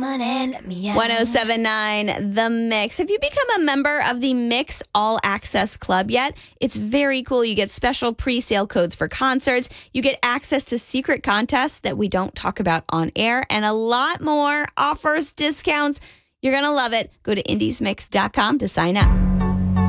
money, let me out. 1079 The Mix. Have you become a member of the Mix All Access Club yet? It's very cool. You get special pre-sale codes for concerts. You get access to secret contests that we don't talk about on air and a lot more offers, discounts. You're going to love it. Go to indiesmix.com to sign up.